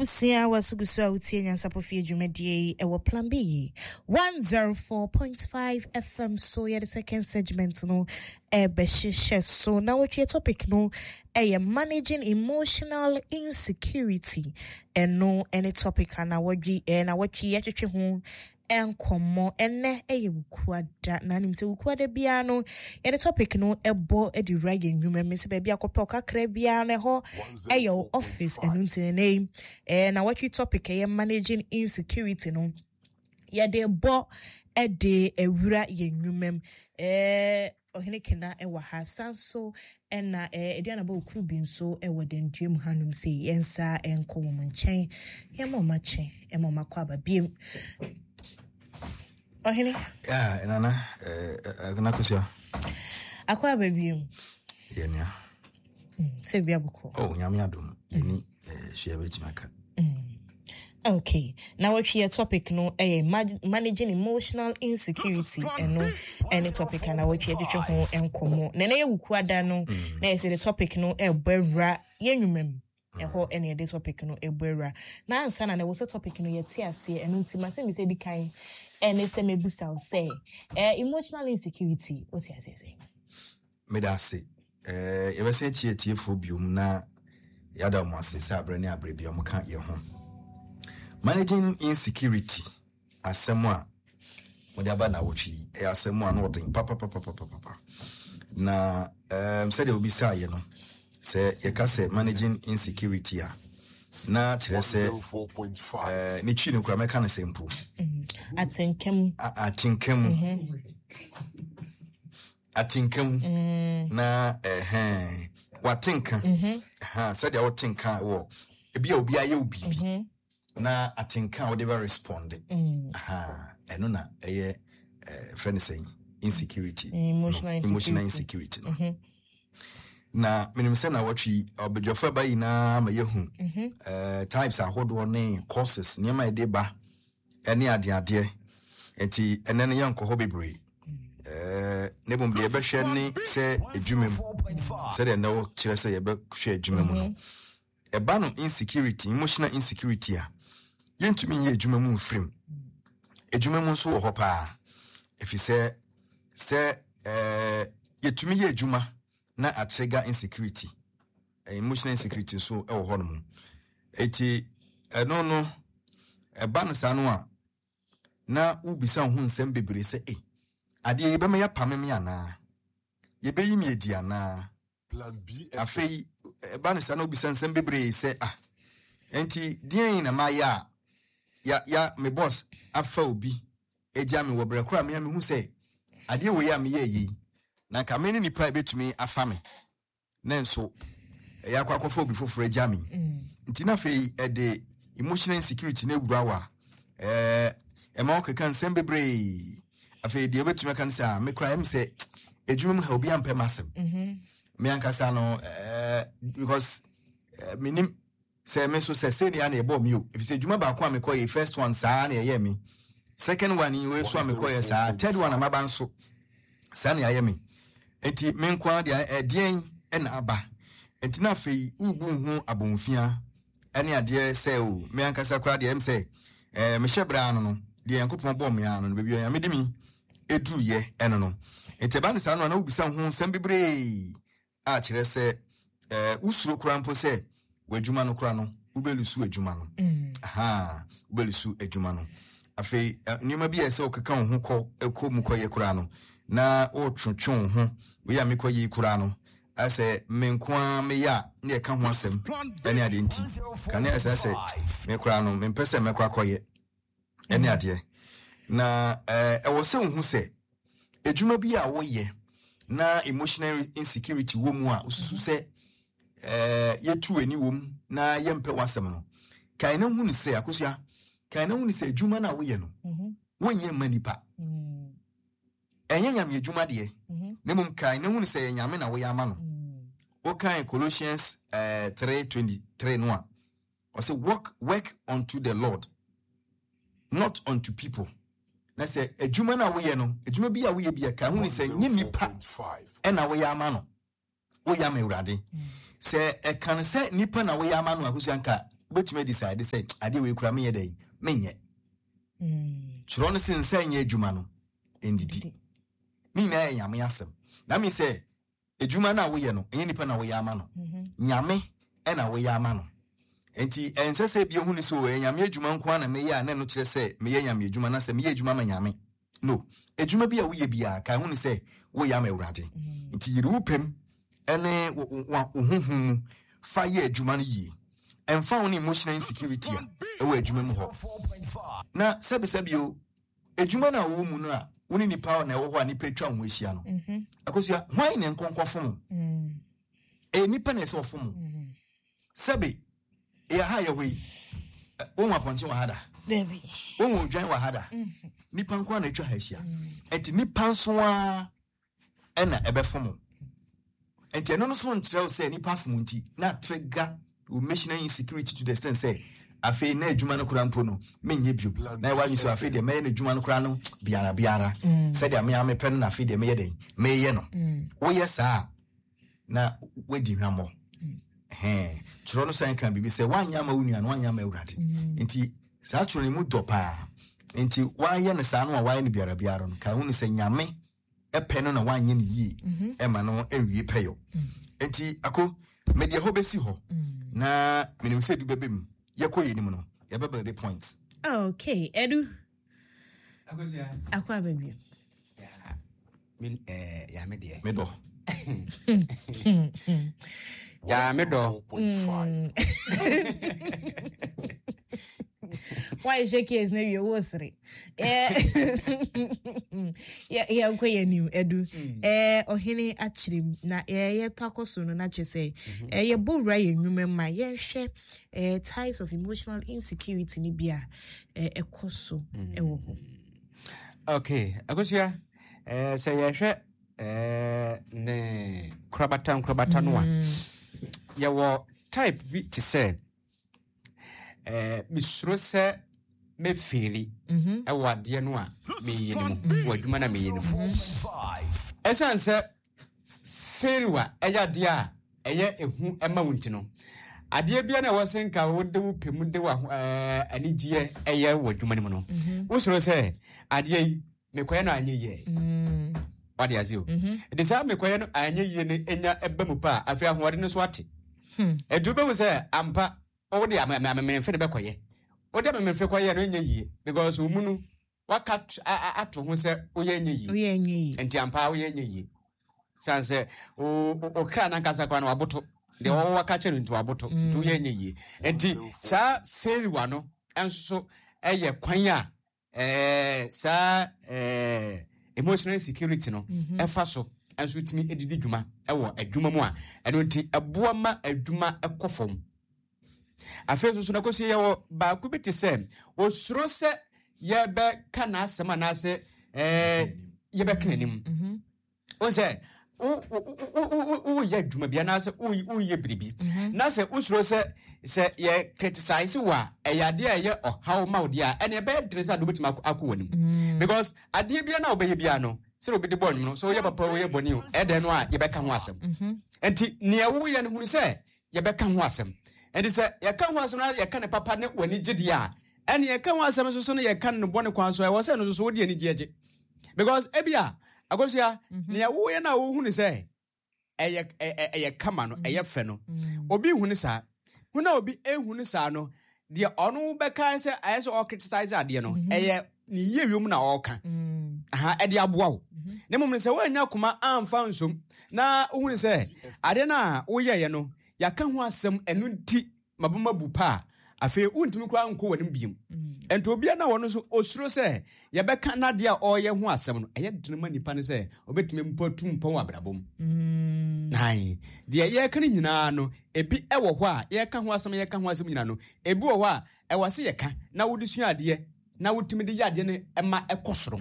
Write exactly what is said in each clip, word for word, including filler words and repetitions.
Abusia wasugusu utie nyansapo fie dwumadie e wo plan B one oh four point five F M. So yeah, the second segment no e be hye so now what your topic no e managing emotional insecurity and no any topic ana wodwi e na watwi yetwetwe ho enkomo enne eye wukwada na nim se wukwada bia no ye the topic no ebo e di rage nwuma me se ba bia kope okakra bia na ho eye office enu ntine name eh na what you topic eye managing insecurity no ye de bo e de ewura ye nwuma eh ohene kena e wa ha sanso ena eh eduana ba okru bi nso e woden duem hanum se yensa enko mo nchen ye mo ma chen e mo makwa ba biem ohene yeah nana eh na kusia akwa ba biem ye nia se bia buko oh nyame adom yeni eh hwe betimaka. Okay, now what your topic no eh managing emotional insecurity and no any topic and what you do ho enkomo na na yewukwada no na say the topic no e bwera yenwumem e ho any the topic no e bwera na ansa na na wo topic no yeti ase enu ntima say me say di kan ene say me busa say eh emotional insecurity what you say say me da say eh ye be say tie tie fo biom na yada mo ase say abrani abre biom ka ye ho. Managing insecurity asemo a mo dia ba na wochi e asemo a no den papa papa papa papa na um said e obi say ye no say ye ka say managing insecurity a na kire say eh ni twi no kura meka na sempo atinkem atinkem atinkem na eh eh watinka ha said ya watinka wo e bia obi aye obi na atinka wo dey respond aha eno na eye eh friend saying insecurity emotional insecurity, emotional insecurity no mm-hmm. na minim say na watwi obedwofa ba yi na ma yehu eh types ahodo ne courses niam e dey ba ene ade ade enti ene ne yanko ho bebre eh ne bom be be hwe ne se edwumem se de na wo kire se ye be hwe edwumem no e ba no insecurity emotional insecurity a yentumi ye edwuma mu mfrim edwuma mu so wo ho pa efi se se eh yetumi ye edwuma na a trigger insecurity emotional insecurity so e wo ho no mu eti eno no e ba no sa no a na ubisa ho nsem bebre se eh ade ye be me ya pame me ana ye be yi me edi ana plan B afei e ba no sa no ubisa nsem bebre se ah enti dien na ma ya ya ya me boss afa obi eja me wo brekora me me hu se ade wo ya me ye yi na ka me ni nipa betumi afa me na nso ya kwa kwafa obi foforo eja me nti na fei e de emotional insecurity na ewura wa eh e ma okeka nsem bebre afei de betumi kan se me kra em se ejumum ha obi ampe masem mhm me ankasa no eh because me nim say me so say say na e bo mi o if say djuma ba ko am ko ye first one sa na ye mi second one we so am ko ye sa third one am ba nso sa na ye mi enti me nko de e den e na aba enti na fei ubu hu abonfia ene ade say o me ankasa kra de em say eh me hyebra no no de yankopon bo me ano no bebi ya me de mi edu ye eno no enti ba ne sa no na ubisa hu nsem bebre a kire say eh usuro kra mpo say wajuma no kra no ubelusu adwuma no aha ubelusu adwuma no afei nyuma bi ese okeka ho kɔ ekɔ mu kɔ ye kra no na o twotwon ho we ya mekɔ ye kra no ase menkoa me ya na eka ho asɛm ene ade nti kan ese ase me kra no mempese mekɔ akɔye ene ade na eh ewo se hu se adwuma bi a wo ye na emotional insecurity wo mu a osusu se eh yetu ani wom na yempe wasem no kai na hu ni se akosia kai na hu ni se adwuma na wo ye no wonye manipa enye nyam adwuma de ne mum kai na hu ni se nyame na wo ya ama no o kan Colossians eh three twenty-three no a o say work work unto the Lord not unto people na se adwuma na wo ye no adwuma bi a wo ye bi kai hu ni se nye nipa e na wo ya ama no wo ya ma urade se e kan se nipa na wo ya ama no akusu anka but me decide say ade we kura me yedai menye mm chiro no sense nye adwuma no endidi me na nyame asem na me say adwuma na wo ye no enye nipa na wo ye ama no nyame e na wo ye ama no enti ense se bi hu ni so we nyame adwuma nko na me ye a na no kire say me ye nyame adwuma na say me ye adwuma ma nyame no adwuma bi a wo ye bia ka hu ni say wo ye ama Awurade enti yiru pem ene wo huhu fa ye adwuma no yi emfa woni emotional insecurity a e wo adwuma mu ho na sabi sabi o adwuma na wo mu no a woni ni power na e wo ho a ni petwa ho ahia no akosua hwan ne nkonkofo mm e nipa na se ofo mu sabi e ha ye we wo mu aponche wa hada David wo mu dwan wa hada nipa nko na atwa ha ahia enti nipa nso a e na ebefo mu enti eno no so ntrel say nipa afo mu nti na trigger emotional insecurity to the extent say afi na adwuma no kura mpo no menye bio na wa nso afi de me na adwuma no kura no biara biara say de me ame pen na afi de me ye den me ye no wo ye sa na wadi hwamo eh chiro no san kan bibi say wanya ma wunu an wanya ma Awurade nti sa chiro ne mu dopa nti wa ye ne sa no wa ye ne biara biara no ka wonu say nyame e pen no na wanya ne yi e ma no enwie peyo nti ako media ho besi ho na minim say du bebem yakoye ni mu no ya beba the points. Okay, Edu akosia akwa baby ya min eh ya me de me do ya me do why is your case na you wosre eh ya ya koye ni Edu eh ohene achirim na eh ye takoso no na chese eh ye bowra ye nwuma ma ye hwe eh types of emotional insecurity ni bia eh ekoso e wo ho. Okay, akosia eh say ye hwe eh ne krabatan krabatan no a ye wo type bi to say eh misro se me feel e wade no a me yinimu wadwuma na me yinimu esan se failure eyade a eye ehu ema wunti no ade bia na wosenka wo de wo pemu de wa eh anigye eye wadwuma ni mu no wo soro se ade yi me koye no anye ye mm wade azio de sa me koye no anye ye ne enya eba mu pa afi ahode no so ate hmm edube wo se ampa o de amememfe ne bekoye o de amememfe koye no nya yie because umunu waka ato ho se o ye nya yie o ye nya yie enti ampa o ye nya yie sanse o o kra na nkasa kwa na waboto de o waka che ntu waboto to ye nya yie enti sa failure no enso eye kwan a eh sa eh emotional insecurity no efa so enso timi edidi dwuma ewo adwuma mu a eno nti eboa ma adwuma ekofom afeso so na kosi yewo ba ku beti se osuro se ye be kana asema na se eh ye be kananim o se o o ye adwuma bia na se o ye biribi na se osuro se se ye criticize wa eyade eye ohaw ma odi a ene be dresa do betima akwonim because ade bia na obeye bia no se obi de ball no so ye papa wo ye boni o e de no a ye be ka ho asem enti ne wo ye ne hunu se ye be ka ho asem enti se ye ka ho asem na ye ka ne papa ne wani gidi a ene ye ka ho asem so so no ye ka ne boni kwan so e wo se no so odi ani gieje because ebia agosia ne wo ye na wo hunu se eye eye kama no eye fe no obi hunu sa huna obi ehunu sa no de ono be kan se aye so criticize ade no eye ni ye wiom na oka aha e de aboa wo ne mum ne se wanya kuma amfa nsom na ohunu se ade na wo ye ye no yaka ho asem enu nti maboma bu pa afi untimi kura nko wanim biem ento obia na wono so osuro se ye be kan na de a oye ho asem no eye dinema nipa ne se obetumi mpotum mpon abrabom nai de ye kan nyina no ebi ewo ho a ye ka ho asem ye ka ho asem nyina no ebi wo ho a ewo se ye ka na wodi sua ade na wotimi de yade ne ema ekosoro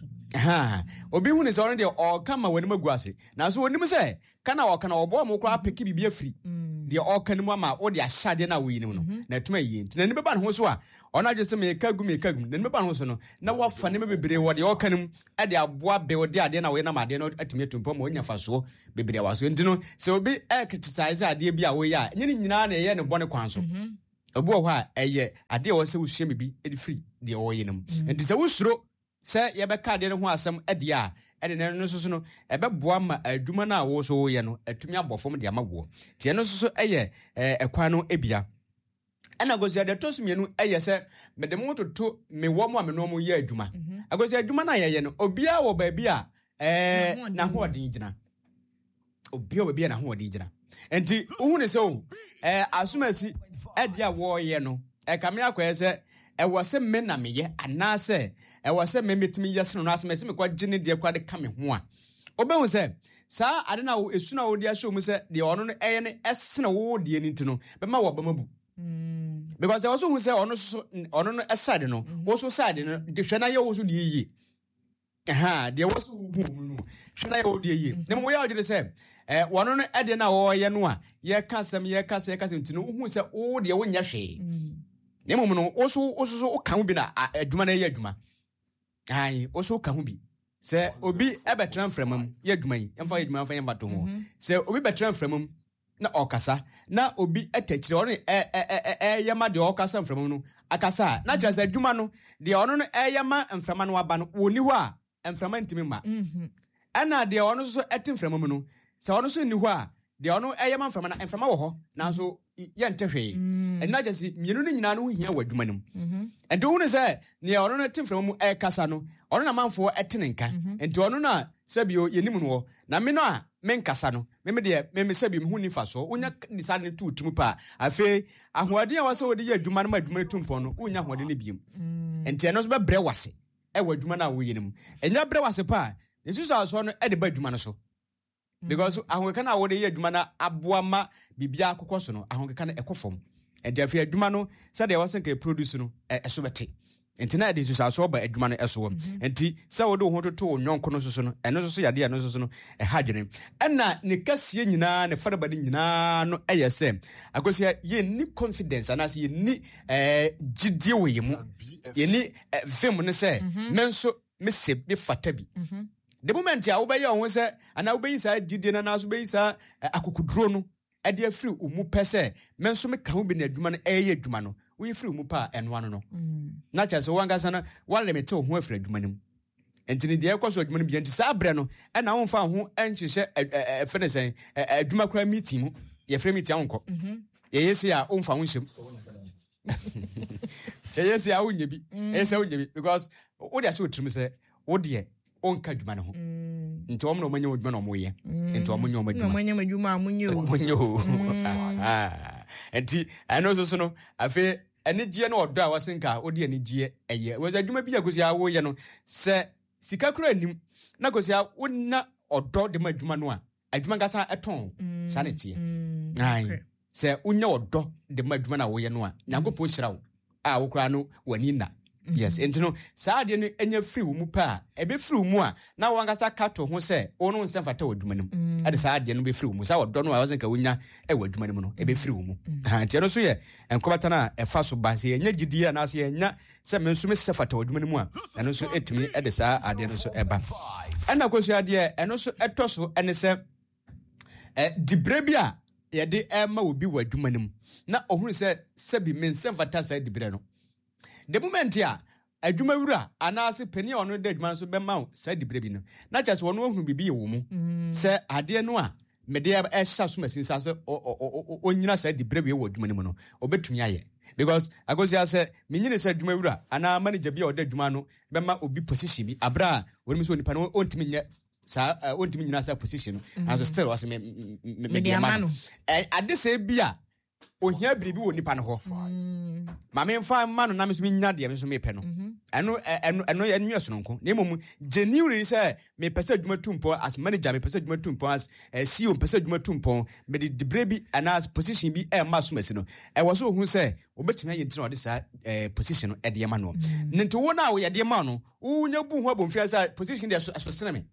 ha obi hu ne se de o kama wanim aguase na so onim se kana o kana obo mo kura peki bibi afiri de o kanimu ama o de ahyade na wo yinim no na tuma yi ntina ne beba ne ho so a ona adwese me kagum me kagum ne beba ne ho so no na wafa ne bebere wo de o kanim e de aboa be o de ade na wo na made no atimi atumpo ma onya faso bebere waso ntino se obi e criticize ade bia wo ya nyini nyina na ye ne bone kwan so obi wo ha eye ade wo se usua bibi e free de wo ye nam enti se usuro se ye be ka de ho asem ade a ede ne no so no e be boa ma adwuma na wo so wo ye no atumi abofom de amawo tie no so eye ekwan no ebia ana gozi ade to sumienu eye se mede mo toto me wo mo ameno mo ye adwuma agozi adwuma na ye ye no obia wo ba bia eh na ho odin gina obia wo bia na ho odin gina enti uhu ne se o eh asumasi ade a wo ye no e kame akwa se e wo se me na me ye ana se e wo se me metimi yesno no asumasi me kwa gine de kwa de kame ho a obehu se sa ade na esuna wo de asho mu se de ono no eye ne esena wo de ni ntino be ma wo ba mabu because there also who say ono so ono no aside no wo so side no de hwe na ye wo so de yi aha de wo so hu mu hwe na ye wo de yi na mo ya odire say eh wono no ede na wo ye no a ye kasam ye kasam ye kasam ntino hu say wo de wo nya hwe na mo no wo so wo so wo kan bi na adwuma na ye adwuma ai wo so kan hu bi say obi e betran framam ye adwuma yi emfa ye adwuma fa ye bato ho say obi betran framam na okasa na obi etachire ono e e e yema de okasa mframa no akasa na kyerɛ sɛ adwuma no de ono no eyema mframa no aba no woni hɔ a mframa ntimi ma mhm ɛna de ono so eti mframa mu no sɛ ono so ni hɔ a de ono eyema mframa na mframa wɔ hɔ nanso ye ntehwe ɛna kyerɛ sɛ mienu no nyina no hia wɔ adwuma no mhm ɛde wo ne sɛ ne ono no eti mframa mu ekasa no ono na manfo etene nka enti ono na sabio yenim no na me no a menkasa no me de me sabio me hu ni fa so unya decide ne tutumu pa afi ahoɔden a wase wode ye adwuma no ma adwuma tumpɔ no unya ahoɔden ne biem enti ɛno so be brɛ wase e wɔ adwuma na wo yenim enya brɛ wase pa yesu so no e de ba adwuma no so because ahoɔka na wode ye adwuma na aboa ma bibia akokɔ so no ahoɔka na ɛkɔfom enti afi adwuma no sɛ de wase nka produce no ɛso bɛte enti na de so so ba adwuma no ɛso enti sɛ wode ho toto onwonko no so no ɛno so so yade ɛno so so no ɛha dwene ɛna ne kasie nyinaa ne faraba ne nyinaa no ɛyɛ sɛ akosia ye ni confidence ana sɛ ye ni eh gidie wo ye mu ye ni vim ne sɛ menso me se be fata bi the moment a wo bɛyɛ ho sɛ ana wo bɛyi sa gidie na na so bɛyi sa akokuduro no ɛde afiri umu pɛ sɛ menso me ka ho bi na adwuma no ɛyɛ adwuma no we free mu pa enwa no no na cha so wanga sana one limit ho afiri adwuma nim entini de ekoso adwuma nim bi enti sa abre no e na wonfa ho enhyehye efe ne sen adwuma kra meeting mu ye free meeting anko ye yesi a wonfa ho hyem ye yesi a wonye bi ye se wonye bi because wo de ase otrim se wo de onka adwuma no ho nti wo no manya adwuma no mo ye nti wo manya adwuma manya adwuma amunyo munyo ah enti ano so so no afi enigie na odo a wasenka odi enigie eye weza adwuma bi agosi a wo ye no se sika kura anim na gosi a wonna odo de ma adwuma no a adwuma ngasa eton sanity ai se unya odo de ma adwuma na wo ye no a nyagopo hyira wo a wo kura no wani na yes enti no saa de no enya free wo mu pa e be free wo mu a na wo ngasa kato ho se ono nse fata wo adwuma nim ade saa de no be free wo mu saa odo no a wasenka wonya e wo adwuma nim no e be free wo mu ha enti no so ye enkobata na e fa so ba se enya gidie na se enya se me nso me se fata wo adwuma nim a eno so etumi e de saa ade no so eba ana kosu ade eno so etoso ene se eh dibre bia ye de e ma obi wo adwuma nim na ohunu se se bi me nse fata saa dibre no the moment ya adwuma wura anase pani ono de adwuma so be ma sa dibre bi no na kyase wono ohunu bibi ye wo mu se ade no a mede e hya so masin sa so onyina sa dibre bi ye wo adwuma ni mu no obetumi aye because agosi ase menyine sa adwuma wura ana manager bi a ode adwuma no be ma obi position bi abra woni so nipa no ontimi nye sa ontimi nyina sa position no and still was me me de ma no ade se bi a ohia biribi wo nipa no ho ma me mfa ma no na me so me nya de me so me pe no eno eno eno ya nwa so nko na emom genuinely say me pese adwuma tumpo as manager me pese adwuma tumpo as C E O pese adwuma tumpo me de dibre bi and as position bi e ma so masi no e wo so hu say obetimi aye ntina ode sa position e de ma no nti wo na wo ye de ma no wo nya bu hu abomfia say position de so sene me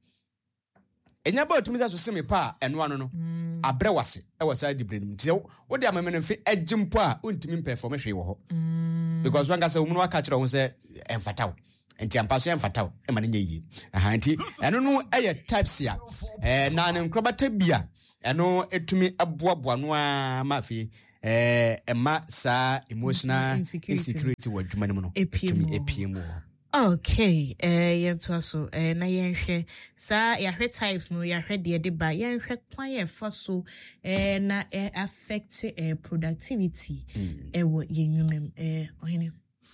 enya ba otumi sa so seme pa eno ano no abre wase e wasa dibre nim nti wo de amamene mfe agimpo a ontimi perform hwe wo ho because wanga se wo mu aka kire wo se emfataw nti ampaso emfataw e ma ne yi aha nti eno no eye types ya eh na ne nkrobata bia eno etumi aboaboa no a ma fe eh ema sa emotional Insecurity. insecurity wa dwuma no no Epiem. epiem. Okay, eh yento so eh na yenhwe sa yahwe types no yahwe de de ba yenhwe kwan ye fa so eh na eh, affect eh productivity Mm. eh wo yenwumem eh ohene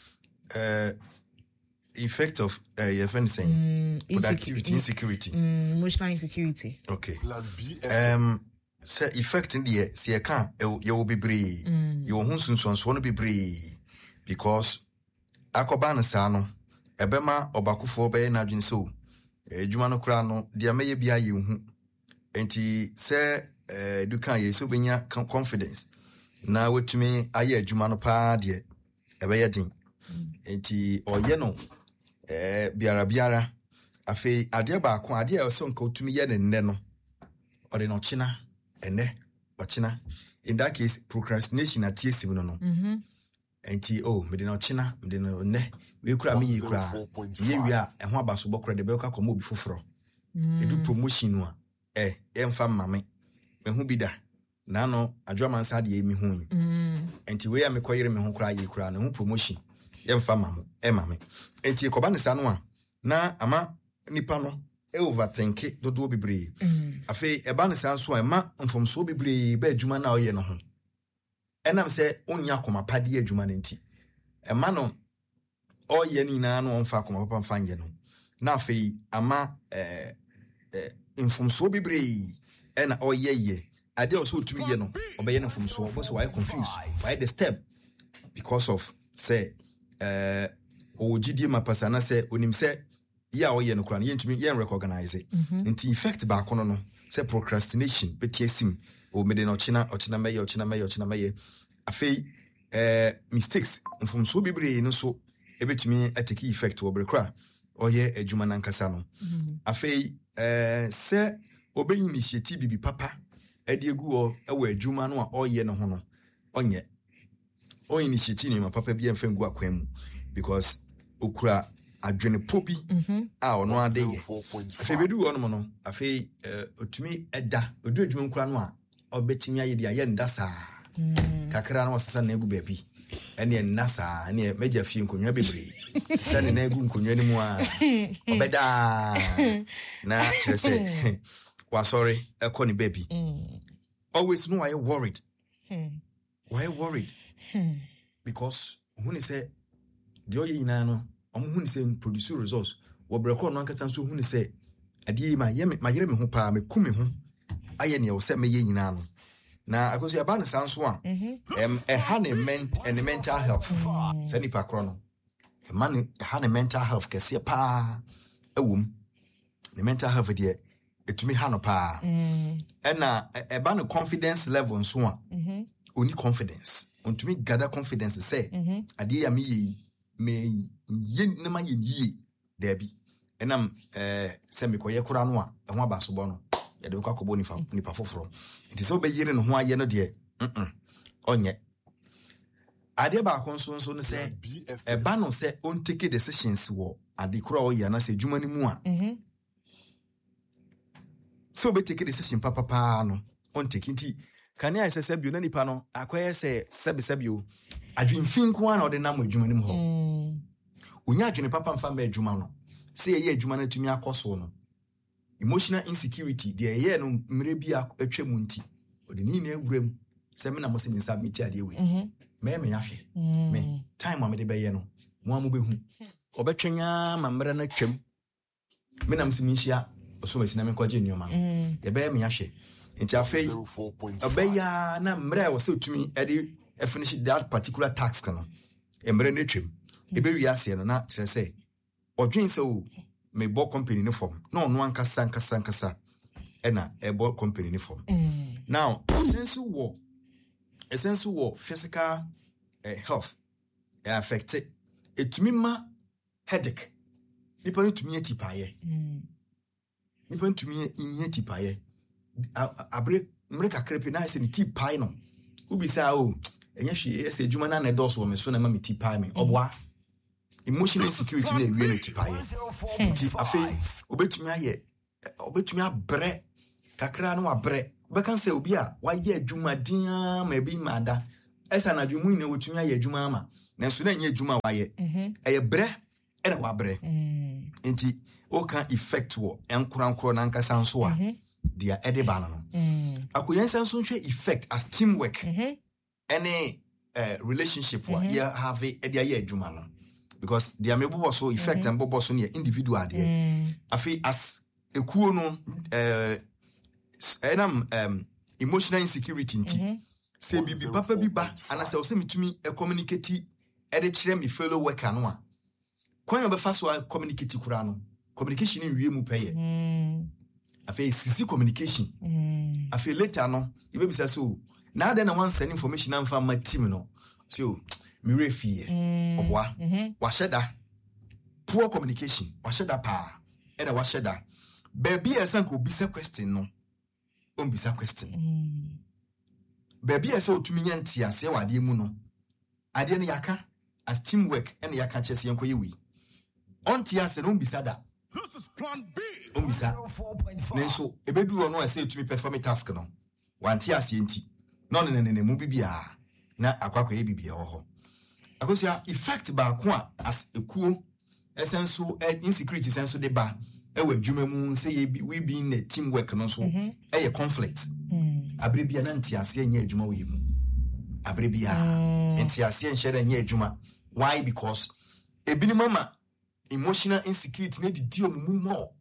uh, effect of uh, your friend saying mm, productivity, insecurity, insecurity. mm, emotional insecurity. Okay. Um, so effect in the year, see, I can't, you will be brave. You will want to be brave because Akobana Sano, Ebema, Obakufo, Bay, Najin so, Jumano Crano, dear may be a you, and he say, Dukan, ye so be confidence. Now, what to me, I hear Jumano pa, dear, a bayading, and he or yeno. Eh, biara biara afi ade ba ko ade a so nka otumi ye ne nne no ode no china ene ochina in that case procrastination at yes no no Mhm. enti oh me de no china me de no ne we kura me yi kura ye wi a ehho abaso bokura de be ka komo obi foforo edu promotion no a eh emfa mame me hu bi da na no adwoman sa de mi hu yi Mm. enti we a me koyere me hu kura ye kura na hu promotion yemfa mamu e mame enti ekoba ne sa no a na ama nipa no e overthink dodo bebre Mm. afi eba ne sa so e ma mfomso bebre ba adwuma na oye no ho enam se onya koma pade adwuma ne nti e ma no oye ni na no mfa koma papa mfa nge no na afi ama eh eh mfomso bebre e na oye ye ade o so otumi ye no obeye no mfomso bo so why confused why the step because of say eh o gidi mapasa na say onim say ya o ye no kra na yentumi yen recognize it nti effect ba kono no say procrastination betiesim o mede no china ochina meye ochina meye ochina meye afei eh mistakes mfom so bibre no so ebetumi atake effect o brekra o ye adwuma nankasa no afei eh say obeyi initiative bibi papa ade egu o ewo adwuma no a o ye no ho no onye o initiative ni ma papa bi emfa ngu akwan mu because okura adwene pobi a ono ade ye afi bedu ono no afi otumi eda odu adwuma nkura no a obetimi aye dia ye ndasa kakra na wasesa na egu baabi ene nnasa ene meja fi nkonwa bebre sesa ne na egu nkonwa ni mu a obeda na kire se wa sorry ekọ ni baby always know I worried why worried because who ni say the oye ina no omo hu ni say produce results wo breko no ankasa so hu ni say ade ma ye ma yere me ho pa me kumi ho aye ne wo say me ye nyina no na akoso ya ba ne sanso a em e ha ne ment and mental health say ni pa kro no e man e ha ne mental health kese pa ewum ne mental health de etumi ha no pa e na e ba ne confidence level so a oni confidence ontumi gather confidence say ade ya me yi me ye na ma ye yi dabi enam eh se me koye kura no a e ho abaso bo no ye de kwa kobo nifa nipa foforo nti so be yire no ho aye no de mm onye ade ba kon so so no se e ba no se on take decisions wo ade kura o ye na se dwuma ni mu a so be take decision papa pa no on take nti kan ya se sebio na nipa no akoye se sebe sebio adwinfin ko na ode na mo adwuma ni mu ho unya adwene papa mfa ma adwuma no se ye adwuma na tumi akoso no emotional insecurity de ye no mre bi atwa mu nti ode ni na ewuram se me na mo se mi submit ade we me me yahwe me time am de be ye no mo amu behu obetwenya ma mre na twam me na mo se mi hia so ma sina me kwaje nyoma no ye be me yahwe nti afei obeya na mre wo se tumi ade finish that particular task no emre na twam ebe wi ase no na kire se odwen se o me bo company ni form no no ankasa ankasa ankasa ena e bo company ni form now sense wo essence wo physical uh, health uh, affect etumi ma headache nipa ni tumi atipaye nipa ni tumi inye atipaye abre mreka krepe na se ni tipaye no ubi sa o enye hwe ese adwuma na na doso me so na ma me tipaye me obwa emotional insecurity na ewie na tipaye nti afei obetumi aye obetumi abre kakra no abre bekan se obi a wa ye adwuma dia ma bi mada esa na dwumu ne wotumi aye adwuma ama na so na nye adwuma waye eye bre ene wa bre enti o kan effect wo enkorankoro na nkasa nso a dia ede ba no akoyensa nso nhwe effect as teamwork any uh, relationship wa ye have ede aye adwuma no because dia mebo so effect and bobo so ne individual de afi as ekuo no eh enam um, emotional insecurity nti say bibi papa bi ba ana say o say mitumi e communicate e de kire me fellow worker no a kwan be fa so communicate kura no communication in wie mu peye mm afi sisi communication mm afi later no e be bisa so na dey na wan send information am fa ma team no so me refi e obwa wa sheda poor communication wa sheda pa e na wa sheda baby esan ko bisa question no on bisa question mm baby esa otumi nya ntiase wa ade mu no ade ne yaka as teamwork ene yaka chese yenko yewi on tiase no bisa da this is plan B on bisa nenso ebedu ono esa etumi perform task no wan tiase enti no ne ne ne mu bibia na akwakwa ye bibia ho ho akosia effect ba ko a as ekuo esenso insecurity senso de ba ewa dwuma mu say ye we be in a teamwork no so e conflict abrebia na ntiase nya adwuma we mu abrebia ntiase nhede nya adwuma why because ebini mama emotional insecurity na didi omumu mo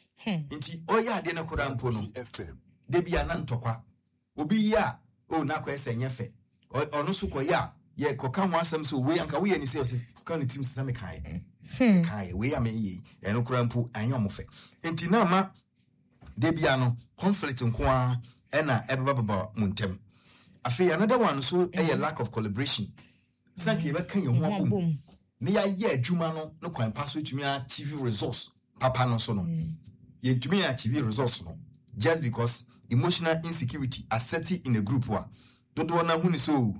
nti oya ade na koda mpo no de bia na ntokwa obi ya o na kwa ese nyefe ono so koya ye koka ho asem so we anka we ani say kan no team sesa me kai kai we am yi eno koda mpo anya omofe nti na ma de bia no conflict nko a ena ebebaba muntem afi another one so a lack of collaboration sanke be kan ye ho abom ne ya ye adwuma no no kwan paso tumi achieve results papa no so no ye tumi achieve results no just because emotional insecurity are setting in a group wa dodo na hu ni so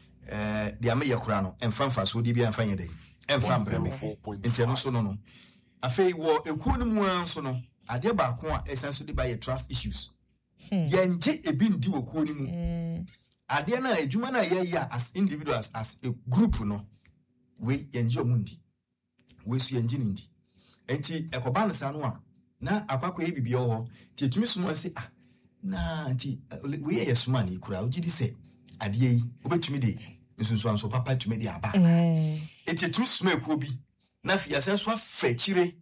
eh dia me ye kura no emfanfa so de bia emfa ye dey emfa mbreme enti no so no no afi wo ekuo no mu anso no ade ba ko a essentially de ba ye trust issues yenje ebi ndi wo kuo ni mu ade na adwuma na ye ya as individuals as a group no we yenje omundi we su yenje ndi enti ekoba no sa no a na akwakwa e bibia ho ti etumi so no se ah na enti we ye suma ni kura ogidi se ade yi obetumi de nsunsu anso papa tumi de aba enti etumi suma ekuo bi na fi asenso afa chire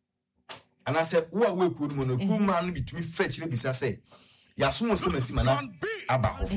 ana se wo we kuo no no kuo ma no bitumi fa chire bisa se ya so se masi mana aba ho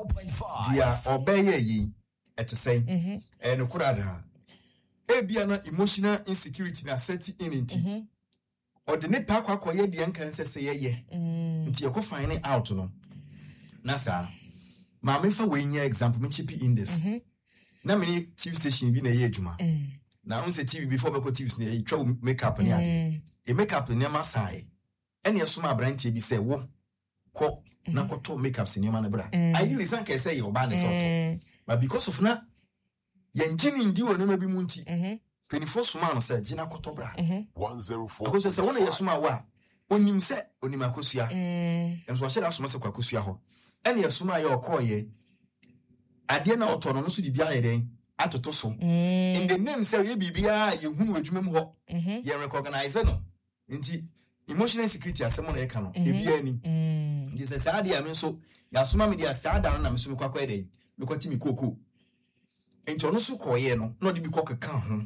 dia obeye yi etesei eh no kura da e bia na emotional insecurity na set in nti o de ne pa kwa kwa ye de nkan se se ye ye nti ye ko find out no na sa ma me fa we nya example me chipi in this na me T V station bi na ye adwuma na on se T V before be ko T V na ye twa makeup ni ade e makeup ni ma sai ene ye so ma branch bi se wo ko na koto makeup sinema na bra I really think I say your ban is auto but because of na yenjini ndi wonu ma bi mu nti twenty-four suma no say gina koto bra one oh four because say wona yesuma wa onim se onim akosua enso ahye da suma se kwakosua ho ene yesuma ye okoye ade na oto no so di bia ye den atoto so in the name say ye bibia ye hunu adwuma mu ho ye recognize no nti emotional insecurity asemo na ye ka no ebia ni ndi se saa dia me so ya soma me dia saa da na me so me kwakwa dey me kwati me koko enti ono so koye no no de bi kokeka ho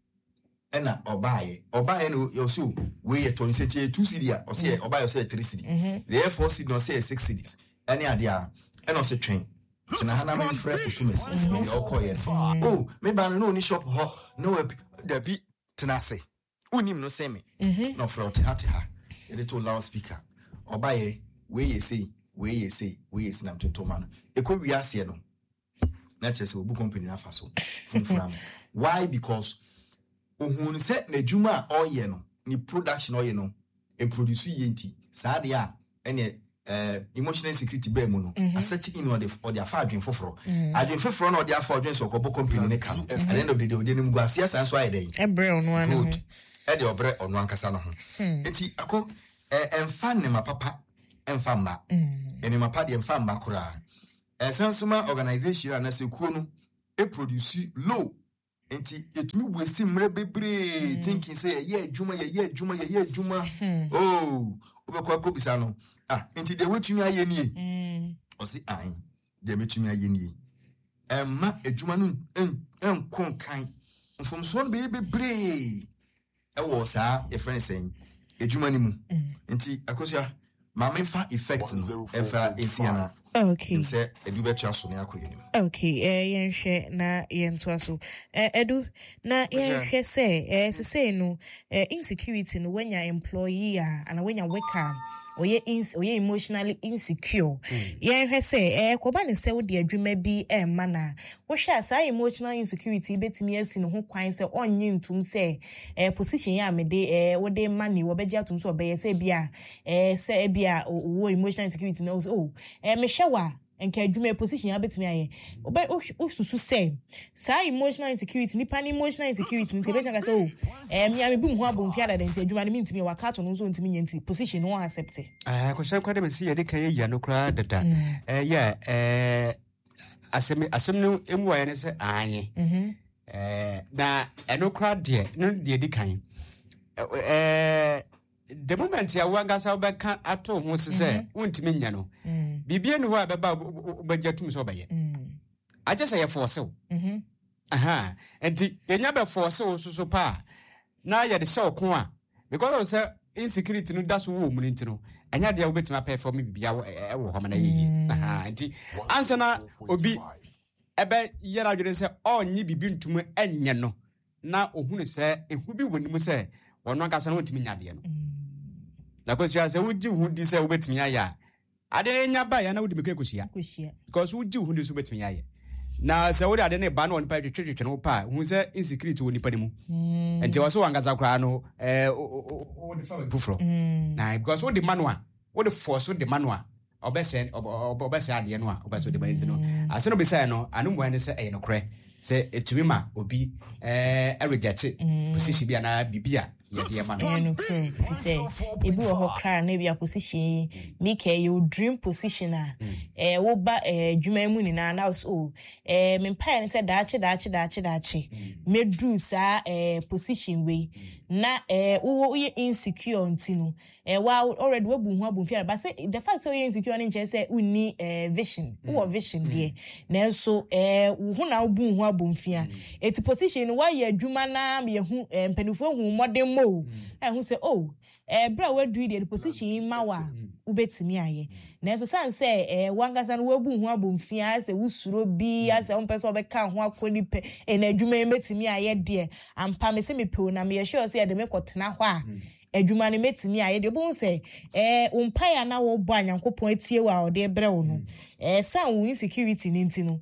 ena obaye obaye no yo so we ye to se tie two cedi a o se obaye o se three cedi the four cedi no se six cedis ene ade a ena o se twen tina hana me frɛ kusumesi me o koye oh me ba no ni shop ho no da bi tina se unim no se me no frɛ o ate ha e to loudspeaker obaye we ye say we ye say we ye sinam to man e ko wi ase no na chese obu company na faso from why because ohun se na dwuma oye no ni production oye no e produce yenti saa de a ene eh emotional security be mu no asset in or the or the afa adwen foforo adwen foforo na or the afa adwen so ko company ne ka no at the end of the day we dey nim go asia san so aye dey ebre onu an ho e de obre onu ankasa no ho enti ako eh emfa ne mapapa emfa mba eni mapa de emfa mba kura Sensuma organization and as a kuno a produce low. Enti etumi wesi mre bebre thinking say yeah juma yeah juma yeah juma oh obekwa ko bisa no ah enti de wetumi aye nie mm o si an de metumi aye nie emma ejuma no en en kon kan mfomso no be bebre e wo sa e friend saying ejuma ni mu enti akosia ma memfa effect no efa esiana. Okay. Okay, eh yenhwe na yentoa so. Eh edu na yenhwe say eh say no eh insecurity no when your employee and when your worker or you ins or you emotionally insecure. Yenhwe say eh koba ne say wo de adwuma bi eh mana. Wo hwa say emotional insecurity betimi asi no ho kwan say onye ntum say eh position ya me de eh wo de money wo beji atum so obeye say bia eh say bia wo emotional insecurity no oh eh me hwa enka adwuma position ya betimi aye obe osusu say say emotional insecurity ni pan emotional insecurity ni tebe ka say oh eh me am bi mu ho abonfia da den say adwuma ni ntimi wa kato no so ntimi nyenti position no accept eh ko kwa dem say ye de kan ya no kra dada eh yeah eh asem asem no emu wa ne say anye eh na eno kra de no de di kan eh the moment ya wanga sa obeka ato ho se wontimi nya no bibie ni ho abeba obajatum so obaye aje say force mhm aha enti yenya be force so so pa na ya de show ko a because of say insecurity no daso wo mu nti no anya de obetima perform bibia e wo homa na yeyi aha enti ansa na obi ebe yera adwere say onyi bibi ntum enye no na ohunu say ehu bi wonimu say wono akasa no ntimi nya de no na ko sia say wuji hu di say obetimi aya ade nya ba ya na wudi meka kosia because wuji hu di so betimi aya na say wudi ade ne ba no on pa twetwetwe no pa hu say insecurity woni pa ni mu enti waso wangaza kra no eh o de fa bufro na because wudi manual wudi force wudi manual obese obese ade no a obese wudi ba enti no ase no be say no anu mo ne say eh no kre say etumi ma obi eh e reject position bia na bibia ye ma no kre say ebi wo kra na bia position me ke your dream position a eh wo ba eh dwuma mu ni na na so eh me pa ne say daache daache daache daache me do sa eh position we na eh wo ye insecure ntino eh wa already we bu hu abu fiara but say the fact say you insecure ni nche say uni eh vision wo vision there na so eh hu na bu hu abu fia eti position wa ye adwuma na me hu mpanifo hu modern mo eh hu say oh eh bra we do the position ma wa ubetimi aye na so san say eh wangasa no wabu hu abu fia say usuro bi ase on person obeka ho akoni pe en adwuma emetimi aye de ampa me se me pe na me sure say de me kotena ho a adwuma ne metimi aye de bo say eh umpa ya na wo bo anyankopon atie wa ode bre wo no eh san wo insecurity ni ntino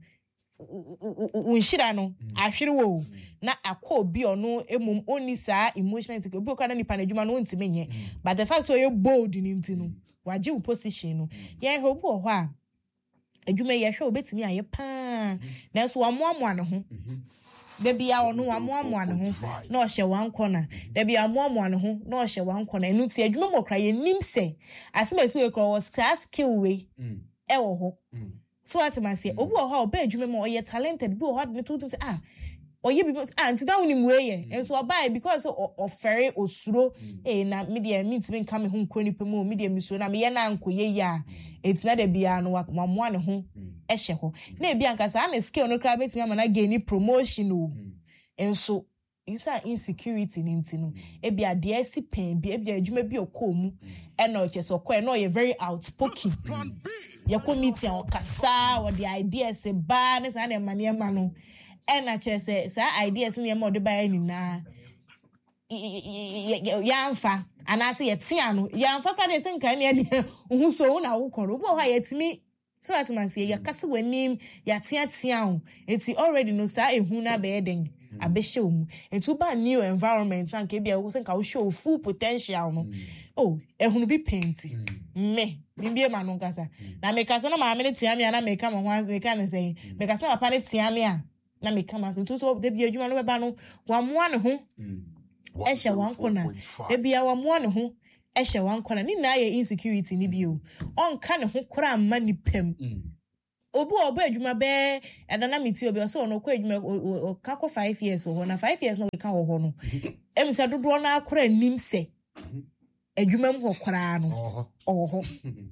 unshira no ahwere wo na akọ bi ono emum oni saa emotional insecurity obi okra na nipa na adwuma no ntimi nye but the fact so you bold ni ntino waje wo position no ye ho bo ho a adwuma ye hwe obetimi aye pa na so amoamoa ne ho da bia ono amoamoa ne ho na o hye wan kona da bia amoamoa ne ho na o hye wan kona enu ti adwuma mo kra ye nim se asemasi we kra was class skill we e wo ho so what am I say obi o ha oba adwuma mo oye talented bi o ha de tutu ah oye bi ah nti da woni mu eye enso oba because of ferry osuro eh na media meet me come ho nkro ni pemu media misuro na me ye na ankoye ya it's not a bia no mamoa ne ho ehye ho na e bia nkasa na skill no kra betimi ama na gain promotion o enso isa insecurity ni ntino e bia de asi pen bia bia adwuma bi okomu e na ocheso kọ na o ye very outspoken ya committee on kasa or the ideas e ba ne sa na mane ma no e na chese sa ideas ne ma o de ba ni na ya amfa anase ye tia no ya amfa ka de senka ne ne hu so na wo koro bo ha yetimi so that man say ya kase wanim ya tia tia ho enti already no sa ehu na be den abehye omu enti ba new environment na nke bia wo senka wo show full potential no oh ehunu bi painti me bimbie ma no nkasa na me kasa na ma me tia me na me ka mo ho me ka ne say me kasa na papa ne tia me a na me ka ma so so de bia adwuma no be ba no wa moa ne ho ehye wan kona de bia wa moa ne ho ehye wan kona ni na ye insecurity ni bio on ka ne ho kora ma ni pem obi obo adwuma be edana meti obi so no kwa adwuma kako five years ho na five years no we ka ho no em se dodo na akora nim se adwuma mu ho kora no oho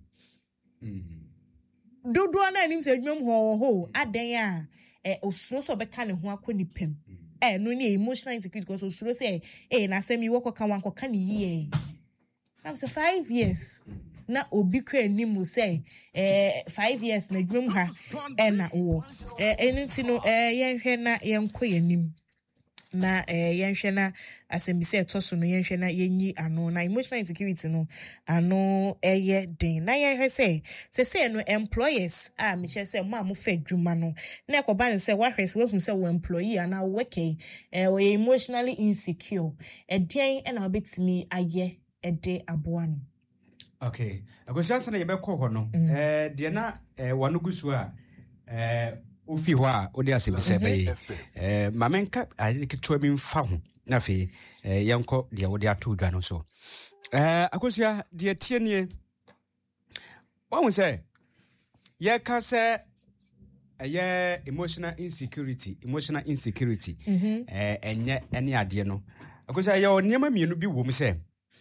dodo na nim se adwuma mu ho ho adan a eh osuro so be ka ne ho akọ nipam eh no ni emotional insecurity because osuro say eh na say mi woko ka wan ko ka ne yie am say five years na obi kwa animu say eh five years na dwum ha eh na wo eh enunti no eh yenhwe na yenko yanim na eh yenhwe na asem bi say toso no yenhwe na yenyi ano na emotional insecurity no ano eye den na yenhwe say say say no employers ah me che say ma mo fa dwuma no na ekoba ne say wa hwese we hu say wo employee ana working eh we emotionally insecure eh den e na obetimi aye e de aboa no. Okay. Akwasiansa na yebekọ ho no. Eh de na eh wano gusu a eh ofi ho a odi asebise be. Eh mamenka adiketo bi mfa ho. Na fe eh yenko de odi ato dwa no so. Eh akwasia de tie nie. Won say ye ka say eh emotional insecurity, emotional insecurity. Eh enye ene ade no. Akwasia ye oniema mienu bi wo mu say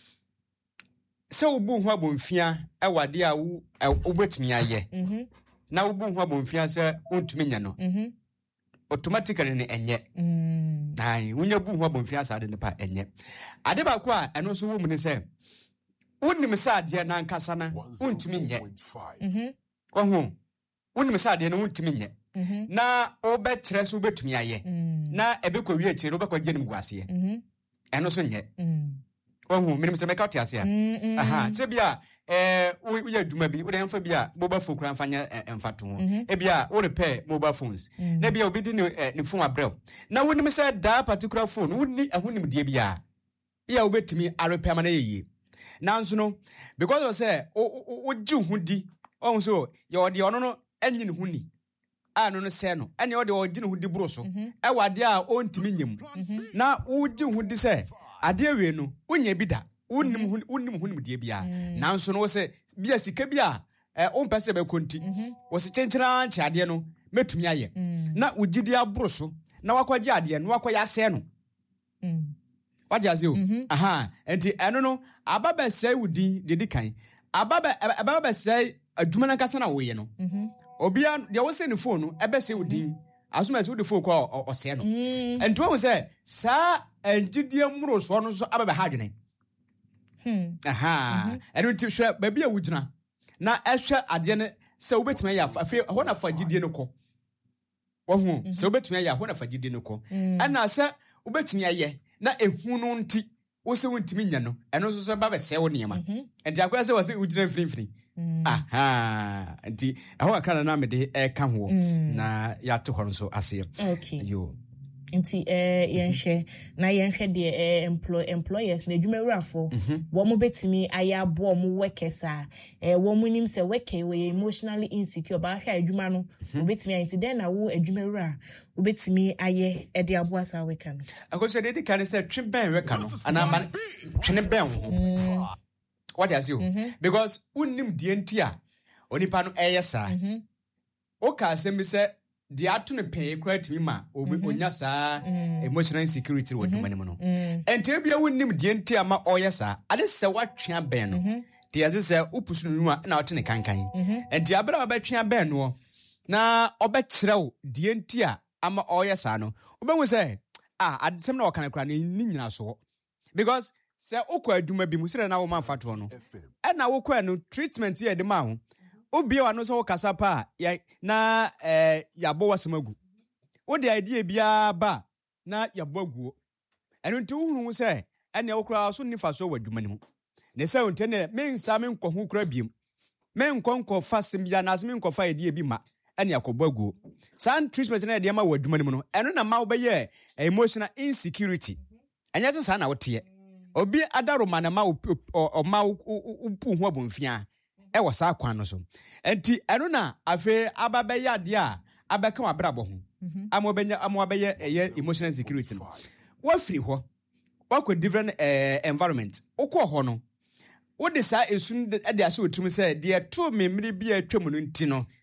so ubu ho abonfia ewade a wo obetumi aye mhm na ubu ho abonfia se ontumi nya no mhm automatically ne enye mhm ai wonya bu ho abonfia sa de ne pa enye ade ba ko a eno so wo mu ne se wonnim sa ade na nkasa na ontumi nye mhm ohu wonnim sa ade na ontumi nye mhm na obekire so obetumi aye na ebekọ wi akire obekọ gye nim guase mhm eno so nye mhm ohu minim se meka tiase a aha se bia eh wo ya duma bi wo de mfa bia mobile phone kura mfanya emfato ho e bia wo repair mobile phones na bia obi di ne phone abrel na wonim se da particular phone wonni ahonim die bia ya obetimi a repair ma na yeye na nso no because of say wo gi hu di ohun so ye ode ono no anyin hu ni ano no se no ene ode o gi hu di bro so e wade a ontimi nyem na wo gi hu di se ade we no wonya bi da wonnim wonnim honim de bia nanso no wo se bia sika bia eh on pese be konti wo se chenchira nche ade no metumi aye na ugidi aboro so na wakwaje ade no wakwa yase no mm wadi azio aha enti eno no ababa sai wudi de dikan ababa ababa sai adwuma na kasa na wo ye no obia de wo se ne phone no ebe sai wudi asuma sai wudi phone ko o se no enti wo se sa enjidie muro so no so ababa ha dwene hmm aha eno ti hwe ba bia wugina na ehwe ade ne se obetuma ya afa ho na fa gidie no ko wo hu se obetuma ya ho na fa gidie no ko ana se obetuma ye na ehu no nti wo se wontimi nya no eno so so ba be se wo niema enti akoya se wo se wugina mfrinfri aha enti aho akana na me de e ka ho na ya to ho so ase okay yo nti eh yenhwe na yenhwe de eh employ employers na adwumerafo wo mo betimi aya abo mo workers a eh wo mo nim se worker we emotionally insecure ba hwa adwuma no wo betimi anti den na wo adwumera wo betimi aye e de abo asa worker no akoso de kan se twe ben worker no ana ma twene ben ho what does you because unnim die nti a onipa no eyesa o ka se mi se di atu ne pay kwatimi ma obi onya saa emotional insecurity wo duma ne mu no ente bia wonnim die nti ama oye saa ade se watwea ben no de aze se upusu no na wote ne kankan ente abra obetwea ben no na obekyerew die nti a ama oye saa no obenwu se ah adesem na okana kra ne nyina so because se okwa aduma bi mu sire na wo manfato no e na wo kwa no treatment ye de ma ho obi wa no so kasa pa ya na eh yabo wasemagu wo de idea bia ba na yabo aguo eno nti uhunu se ene wo kura so nifa so waduma ne mu ne se onte ne men sa men kɔ ho kura biem men kɔ nkɔ fa sim ya na asem nkɔ fa idea bi ma ene yakobo aguo san treatment na idea ma waduma ne mu no eno na ma wo be ye emotional insecurity anya se sa na wote obi adaro ma na ma o ma upu ho abonfia e wasa kwan no so enti eno na afi ababe ya de a abeka wabrabo ho amobenya amobeye eye emotional security no wa free ho wa ko different eh, environment ukọ ho no wo de sa esun de ase otum se de to memri bia atwam no nti no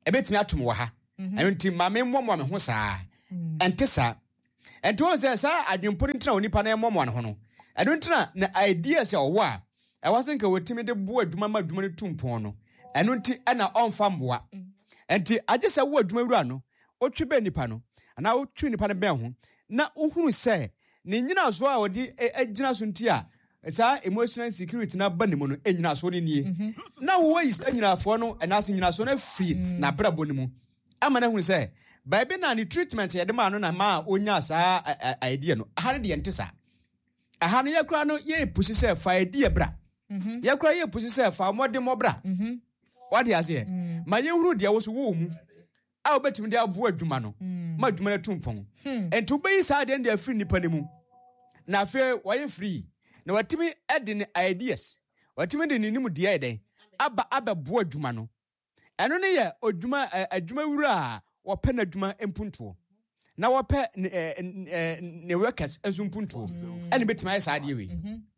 ebetimi atom wo ha eno nti ma me mmommo me ho saa ente saa ente won say saa adwempori ntina onipa na mmommo ne ho no eno ntina na ideas ya wo a e wasenka wotimi de bo adwuma ma adwuma ne tumpon no eno nti ana onfa mboa enti agesa wo adwuma wura no otwe be nipa no ana otwe nipa ne be ho na uhuru say ne nyina so a odi agina so nti a saa emotional security na ba ne mu no enyina so ne nie na wo yi enyina fo no na ase nyina so na free na brabo ne mu ama na hunu say baabi na ni treatment ye de ma no na ma onya saa idea no aha ne de ntesa aha no ye kura no ye pushi say fa idea bra ye kura ye pushi say fa modern mo bra what you say ma ye huru de wo so wo mu a obetimi de abo adwuma no ma adwuma na tumpon ento be yi saa de de free nipa ne mu na fe wo ye free na watimi edi ni ideas watimi de ninim de eden aba aba bo adwuma no eno ne ye odwuma adwuma wura wo pe na adwuma empuntuo na wo pe ne workers ezumpuntuo ene betimi ayi saade we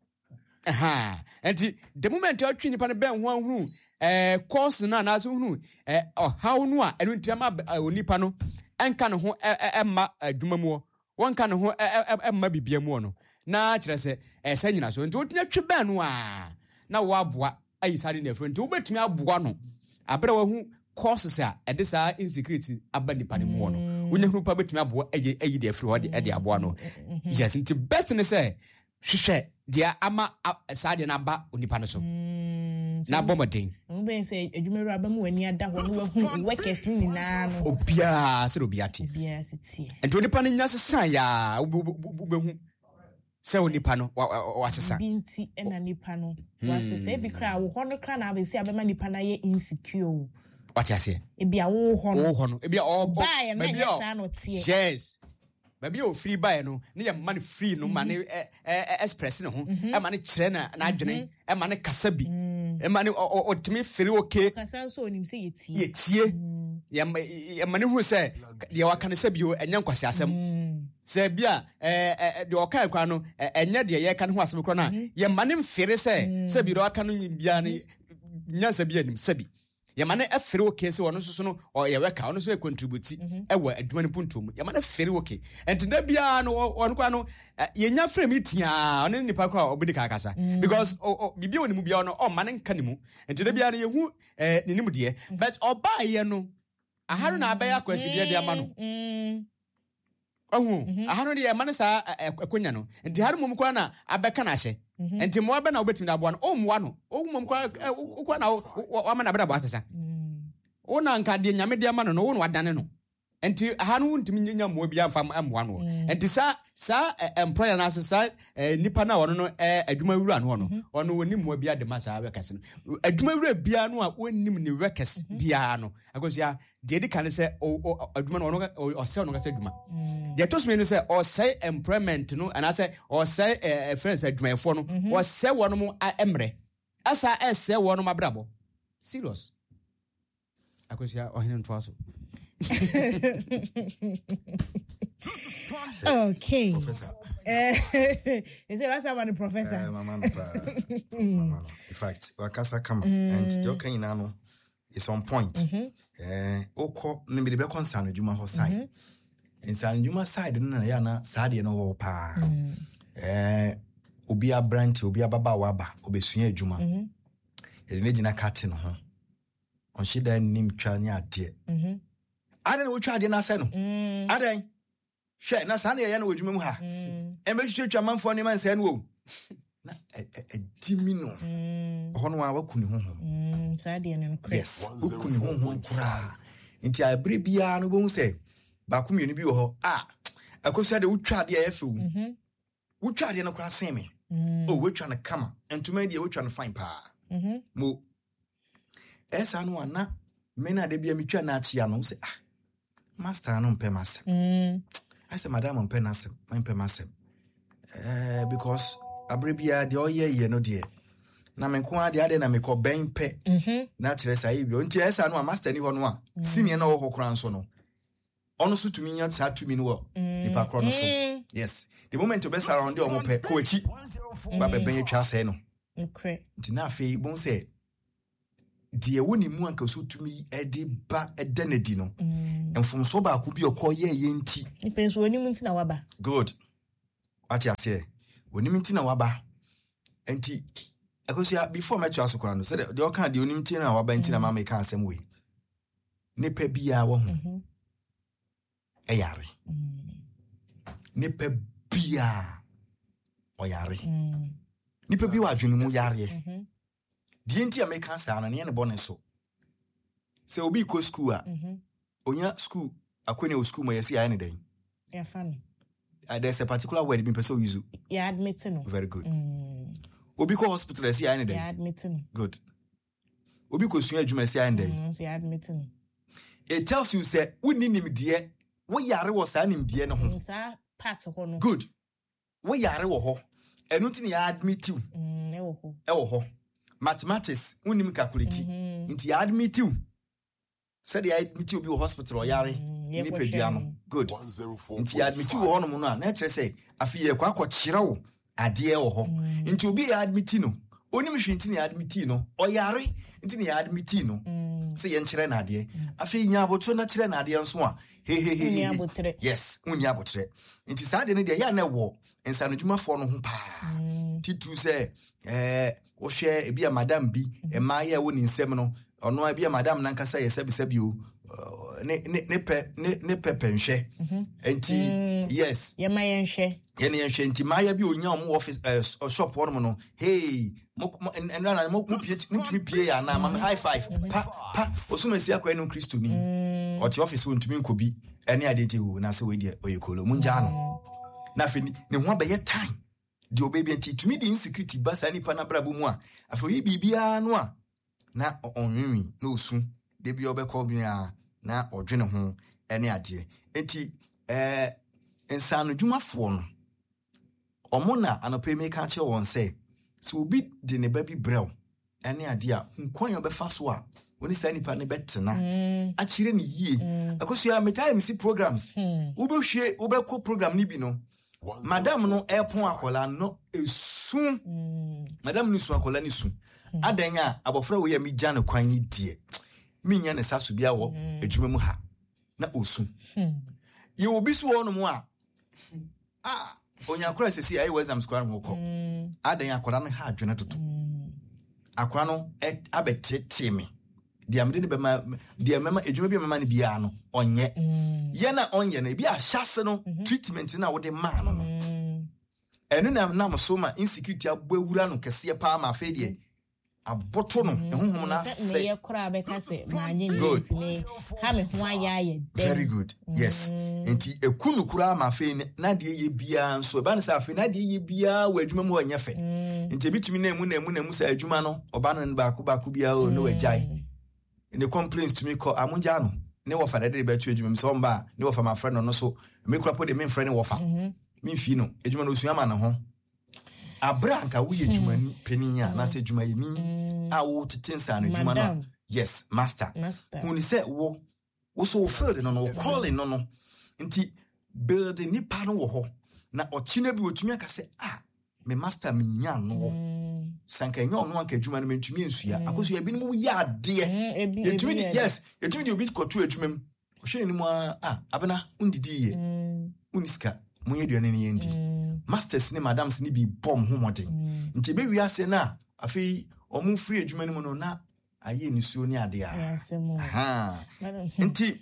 aha enti the moment you twini pa ne ben ho ahuru eh course na na so huru eh how no a eno ntiama onipa no enka ne ho emma adwuma mu won ka ne ho emma bibia mu no na kire se eh sa nyina so nti otinya twe ben no a na wo aboa ayi sare na afro nti wo betumi aboa no abere wa hu courses a ede sa insecurity aba nipa ne mu no wonya hu pa betumi aboa ayi ayi de afro de ede aboa no yes nti best ne say hwehwe dia ama sade na ba onipa no so na bomodin mo ben say adwumeru aba mu wani ada ho no hu workers ni na no obia se obiati obia siti ento onipa no nya sesan ya behu se onipa no wasesa binti ena nipa no wasesa e bi kra wo ho no kra na abesi abema nipa na ye insecure what you say e bia wo ho no wo ho no e bia o ba na nya sa no tie yes baby o free buy no ne ya man free no man express no ho e man kire na na adwene e man kasa bi e man otimi free okay kasa so onim se yetie yetie ya man hu se de waka ne se bi o enya nkwase asem se bia eh de okan kwa no enya de ye ka ne ho asem kro na ya man mfere se se bi de waka no bia ne nya se bia nim se bi yamane afere okay se wono soso no ye weka wono so e contribute e wa adwuma ne puntum yamane afere okay enti da bia no wono kwa no yenya frame itia ono nipa kwa obidi ka akasa because bibia woni mu bia no o mane nka ne mu enti da bia no yehu ne nimu de but oba ye no aharo na abaya kwasi de de ama no ohu aharo de yamane sa akonya no enti haro mu kwa na abeka na hye enti mo aba na obetimi abo no o mo no o mo kwa kwa na wa ma na bra ba asesa o na nka de nyame de ama no no wo no wadane no enti aha no ntimi nyanya mo bia mfa amwa no enti sa sa employer na asesa nipa na wono no adwuma wura no no ono woni mo bia de ma sa workers no adwuma wura bia no a wonim ni workers bia no agosia de de kan se adwuma no ono o se ono ga se adwuma de to me no se o say employment no and I say o say friends adwuma efo no o se wono mo emre asa ese wono mabrabo serious agosia o hene ntwa so okay Professor. Is it last time professor? Uh, mama, mama. In fact, wakasa kama and your kind no is on point. Eh, oko nimbe be concern adwuma ho side. Insan adwuma side na ya na sade no ho pa. Eh, obi abranti, obi ababa waba, obesua adwuma. Eh, ne gina kate no ho. On shida nim twa ne ade. Mhm. Adan wo twa ade na ase no. Adan hwe na sa na ye na wodwuma mu ha embe twetwa manfo ne man sa no wo na edimi no hono a wakuni ho ho sa de ne no kre yes wakuni ho ho kura nti abre bia no bo se ba ku mienu bi wo ho ah akosia de wotwa de ya fe wo wotwa de no kura sen me oh wotwa na kama entuma de wotwa no fine pa mo esa no ana me na de bia mitwa na achia no se ah master no mpe masem mm I said, Madam, I'm penasem, I'm pemasem. Eh, because abribia the oye ye no dear. Na me kwa de ade na me ko ben pe. Mhm. Na kire sai bi. Nti esa no master ni ho no a. Senior na wo hokran so no. Ono so tumi nya sa tumi no wo. Nipa kro no so. Yes. The moment to be surround the omo pe ko echi. Ba be ben etwa sai no. Okay. Nti na fe bon say deɛ woni mu anka so tumi ɛde ba ɛda na di no mfomso ba ko bi ɔkɔ yɛ yɛ nti nipenso woni mu ntina waba good ati ase woni mu ntina waba enti akosia before me twa so kora no sɛ deɛ ɔka deɛ woni mu ntina waba ntina ma me ka asɛm we nipa bia wo ho ɛyare nipa bia ɔyare nipa bi wa adwene mu yare die nti a meka saa na ne ne bɔ ne so sɛ obi ko school a onya school akɔne o school mo yɛsi ayi ne den ya fami uh, there's a particular word being person use ya admit no very good mm. obi ko hospital yɛsi ayi ne den ya admit no good obi ko sua adwuma yɛsi ayi ne den mm ya admit no it tells you say woni nim die wo yare wo saa nim die no ho saa part ho no good wo yare wo ho ɛno nti ne ya admit you mm e wo ho e wo ho mathematics unim calculate nti ya admit you said ya admit you bi hospital or yare ni pedua no good nti ya admit you ho no no na kire say afi ye kwa akɔkyerɛ wo ade wo ho nti obi ya admit no onim hwe nti ne ya admit no o yare nti ne ya admit no say ye nkyerɛ na ade afi nya abotro na kyerɛ na ade nso a he he he yes unya abotre nti saa de ne de ya na wo nsanodwumafo no ho pa titu say eh wo hwɛ ebi a madam bi e ma ye wo ni nsɛm no ɔno ebi a madam nan kasa ye sabi sabi o ne ne ne pe ne ne pepe nhwɛ enti yes ye ma ye nhwɛ ye ne nhwɛ enti ma ya bi onya o mo office shop hɔ no hey mo na mo mo pie mo tumi pie ya na ma high five pa pa osuma si akwa no Kristo ni ɔte office won tumi nkobi ɛne adeti wo na sɛ we die oyekolo munja no na fe ne ho abɛyɛ time di obebi enti tumi di insecurity basa nipa na brabo mu a afo yi bibia no a na onwinwi na osu de bi obekɔ bi a na odwene ho ene ade enti eh ensano dwumafo no omo na anope me ka che won say so obi de ne ba bi brew ene ade a nkwan obefa so a oni sa nipa ne betena a kire ne yie akoso ya metime si programs wo be hwe wo be ko program ni bi no madam no epon akola no esu mm. madam no su akola ni su mm. adanya abofra wo ya mi gya ne kwan yi die mi nya ne saso bia wo mm. adwuma mu ha na osu mm. ye obi su wo no mu a ah onya akora sesi ayi exam square mo ko mm. adanya akola no ha adwene toto mm. akola no e, abetete me dia mede ne bema dia mema adwuma bi mema ne bia no onye mm. ye na onye na bi ahyase no mm-hmm. treatment na wo de ma no no enu na na so ma insecurity abawura no kese pa ma fe de aboto no ehunhum na se ne ye kora be ka se ma anye ni ha me ho ayaye very good yes enti ekunu kura ma fe na de ye bia nso ba ne sa fe na de ye bia wa adwuma mu onye fe enti bitumi na emu na emu na emu sa adwuma no oba no ba ko ba ko bia o no wajai ne complaints to me call amunja no ne wo fa de be tu adwuma mi so mba ne wo fa ma friend no so me kura po de me friend wo fa me fi no adwuma no suama na ho abranka wo ye adwuma ni paninya na se adwuma ni a wo tetensa no adwuma no yes master huni se wo wo so field no no calling no no nti building ni pa no wo ho na ochina bi otumi aka se ah me master me nya no sanka nya ono anka adwuma no mentumi ensua akoso ya bi no ya ade etumi yes etumi de obi koto adwuma mu ohwere ni mu ah abena undidi ye uniska munye duane ne yendi masters ni madams ni bi bom homoden nti be wi ase na afei omu free adwuma no no na aye ni suo ni ade a aha nti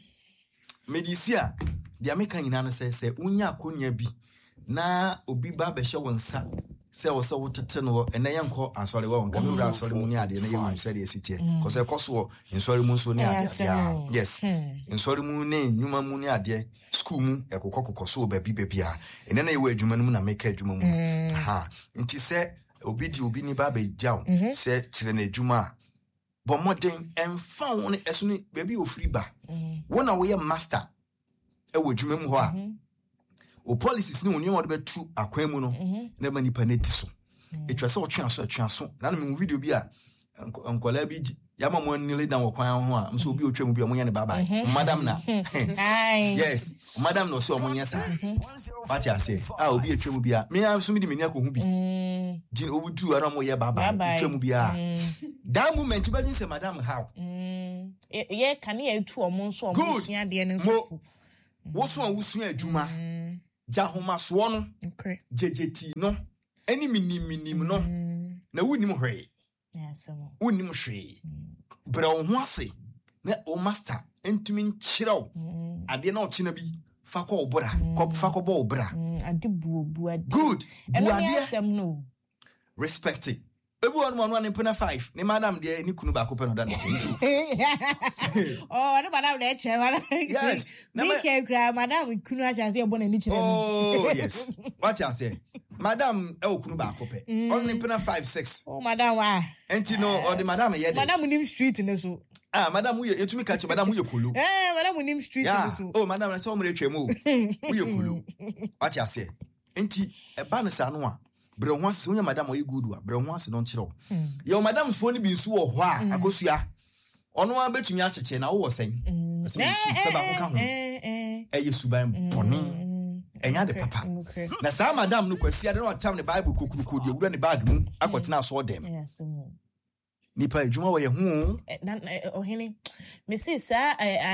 medisia de ameka nyina no se se unya akonya bi na obi ba be hye wonsa se wo se wotete no ene yenko asori wo nka mura asori mu ni ade na yewu se de esitie ko se koso ensori mu so ni ade yes ensori mu ne nyuma mu ni ade school mu ekokokoko so ba bi ba bia ene na yewu adwuma no mu na meka adwuma mu aha nti se obi di obi ni ba be jaw se kire na adwuma bo modern emfa won eso ni ba bi ofiri ba wona wo ye master e wo adwuma mu ho a o policies ni woni wode betu akwan mu no na ma nipa na diso etwa se o twa so atwa so na na me video bi a nkola bi ya ma mo nile dan wo kwan ho a mso obi otwa mu bi o mo nya ne baba madam na yes madam no so o mo nya sa what you say ah obi etwa mu bi a me am so mi di me nya ko hu bi jin obutu ara mo ye baba etwa mu bi a That moment, you say, Madam, how? Yeah, can you two or more so good? Mo, what's one who's swear, Juma? Jahoma Swan, J J T, no, any minim, minim, no, no, we need hurry. Yes, we need shrey. Brown Wasi, ne o master, intimate chiro. I did not chinabi, Fako bra, cop Fako bo bra. I do boo, good, and I them no. Respect it. Everyone one one in puna five. Ne madam de ni kunu ba ko pe no da no. Oh, no madam de che madam. Yes. Me ke kra madam kunu a chance e bo na ni kire. Oh, yes. What you say? Madam e o kunu ba ko pe. On in puna five six. Oh, madam wa. Enti no or the madam ye de. Madam nim street ne so. Ah, madam we etumi catch madam we kulu. Eh, madam nim street ne so. Oh, madam na so mo retwa mu. We kulu. What you say? Enti e ba na sa no a Bro once when madam are you good wa bro once don't chiro. Your madam phone be so ho a akosua. Ono an betumi acheche na wo sen. Ase me tu ba ko ka ho. Eh eh suban boni. Enya de papa. Na sa madam no kwasi ade no tam ne Bible kokuru de wura ne bag mu akotena so dem. Yes. Nipa adwuma wo ye ho. Na ohene me say sa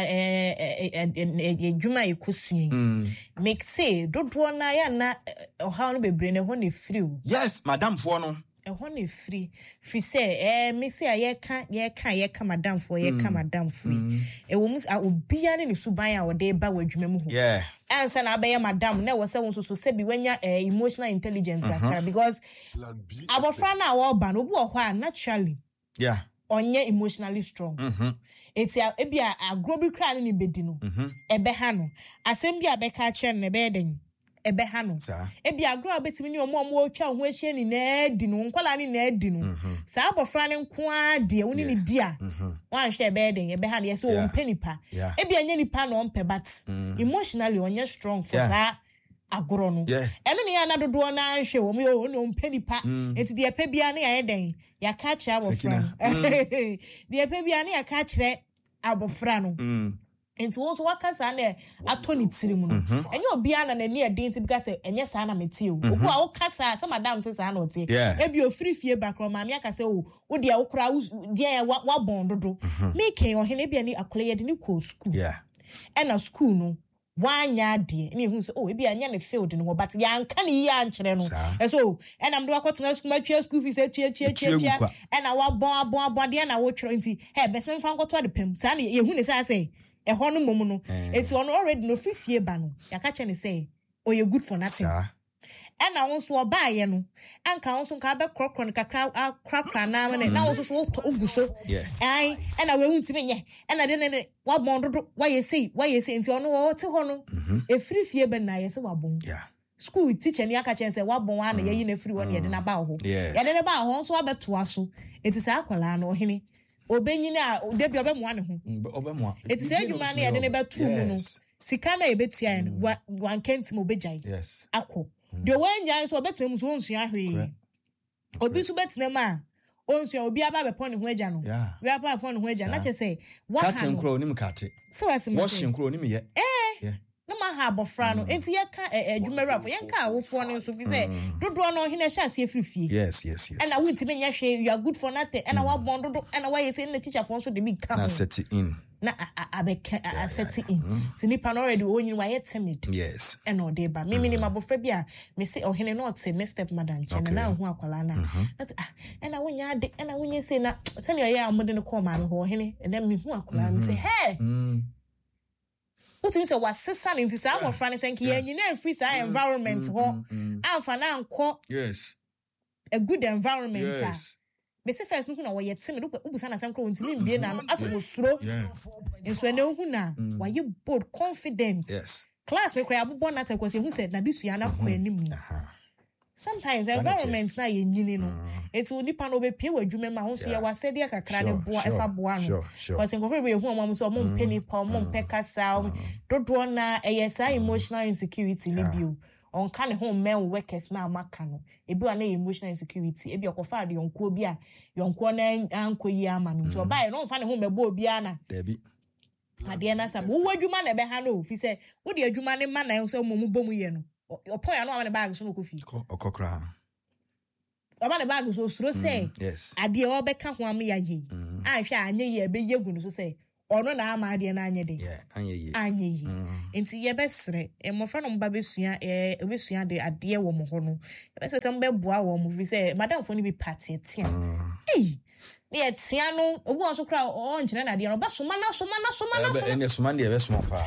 eh adwuma ekosua. Make say dodo na ya na oha no bebre ne ho ne free. Yes, madam fo no. E ho ne free. Free say eh me say ye ka ye ka ye ka madam fo ye ka madam free. E wo mus obia ne suban a wo de ba wadwuma mu ho. Yeah. Answer na be madam na wo say won so so say bi wanya emotional intelligence because abofra na wo ba no obi wo ho a naturally yeah. Onye emotionally strong. Mhm. Eti a ebi a agrobi kra ne bedi no. Mhm. Ebe ha no. Asem bi a beka kire ne be den. Ebe ha no. Ebi agro abetimi ni omo omo otwa ho ahia ni na adi no. Nkwala ni na adi no. Sa abofra ne nko a de woni ni di a. Wan hwe ebe den ebe ha no yeso o mpe nipa. Ebi anya nipa no mpe but emotionally onye strong for sa agro no. Eno ne ya na dodo na hwe wo me o no mpe nipa. Enti de epe bia ne ya den. Ya catch abofra. The epebia ne ya catch re abofra no. Enti wo so wakasa na atoni tirimu no. Enye obia na nani ade nti because enye sa na meti o. Oku a wo kasa sa madam se sa na ote. Ebi ofiri fie background ma me aka se o wo dia wo kra dia wa bon dodo. Me ken o hene bia ni akole ye de ni ko school. Yeah. Ena school no wanya de ni hu se oh ebi anya ne field no but ya nka ne ya nkyere no eso ena mdo akotena school matwa school fees etia tia tia tia ena wa bon abon abon de na wo twere nti he besen fa nkoto de pem sa ne ye hu ne sa say e ho no mom no eti ono already no fifie ba no ya ka che ne say oh you good for nothing ena won so oba ye no anka won so nka be krokro ne kakra krakra na me na won so so oguso ai ena we hu ntime nye ena de ne wa bon dodo wa ye sei wa ye sei nti ono wo te ho no e free fie be na ye se wa bon yeah school teacher ni aka chen say wa bon wa na ye yi na free one ye de na ba ho ye de ne ba ho so abeto aso eti sa akwala no hene obenyi na de bi obe mo ane ho obe mo eti sa adwuma na ye de ne ba tu mu no sika na ye betua no wa nkenti mo bejai yes akọ de wanya so betem so onsua hwe obi so betem a onsua obi aba be pon ne ho agya no we aba pon ne ho agya na che say wa ha no kro nim kate so atem washing kro nim ye eh na ma ha abofra no enti ye ka adwumarafo ye ka awofo no so fi say dodo no hina sha se afirifie yes yes yes and I want to nya hwe you are good for nothing and I wa bon dodo and I say na teacher for so de big come na set it in na abeka set it in sinipa no already onyi wa ye timid yes and no dey ba me me ni mabofra bia me say ohene no say next step madam chen na hu akwala na that ah and I wonya de and I wonya say na say na ye amode no call ma me ho ohene and then me hu akwala me say hey what you say was sister in this our friend saying ye nyina free sa environment ho amfa na anko yes a good environment yes me say first no na wo ye timi ubusa na sankro ntimi mbie na aso wo suro enso ene hu na wa ye bold confident yes class me kra abobon na take hu said na bisua na kwa anim sometimes environment na ye nyini no eti onipa no be pie wadwuma ma ho so ye wa sede akakra ne boa efa boa no because nkofre be hu omam so omom peni pa omom pekasa dodo na eyesa emotional insecurity ne bio on kan ho men workers na amaka no ebi wa na emotional insecurity ebi okofa de yonko bi a yonko na ankoyi ama no so ba ye no fa ne ho mebo obi ana debi ade na sa wo wadwuma na be ha no fi se wo de adwuma ne ma na so omom bomu ye no opo ya no amane bag so no kofi okokra about the bag so slow say yes ade o be ka ho am ya yi a hwe anye ye be yegu no so say ono na ama ade na anye de yeah anye yi anye yi enti ye be sere e mo fa no mba be sua e be sua de ade wo mo ho no e be se tem be boa wo mo fi say madam fo ni bi party tia eh ne tia no obu on so kra o nkyere na ade no ba soma na soma na soma na soma ene soma de be soma pa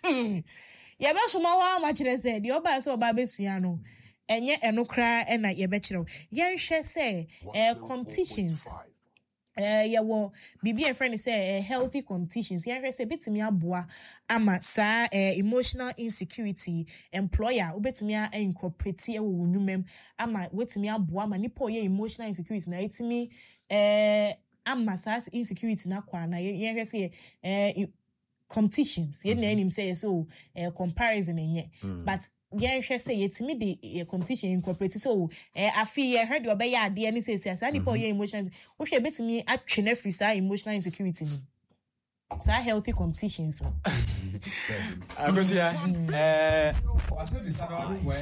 ye be soma wa ma kire say de oba say oba be sua no enye enokra ena ye be kire ye hwe say eh competitions eh ye wo bibi e friend say healthy competitions ye hwe say betimi aboa ama sa emotional insecurity employer obetimi a incorporate e wo nwumem ama wetimi aboa ama nipo ye emotional insecurity na etimi eh ama sa insecurity na kwa na ye hwe say eh competitions ye na enim say so eh comparison enye but yeah, she say it's me the competition incorporate so eh afi ye heard your be ya ade any say say any for your emotions wo hwe betimi atwene free sa emotional insecurity ni sa healthy competitions agosia eh wasabi sababu we